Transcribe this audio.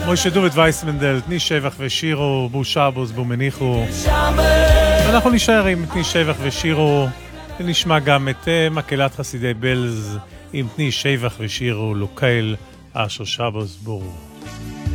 מוישה דוד וייסמנדל, תני שבח ושירו, בו שבוס, בו מניחו. ואנחנו נשאר עם תני שבח ושירו, ונשמע גם את מקהלת חסידי בלז, עם תני שבח ושירו, לוקייל, אשר שבוס בורו.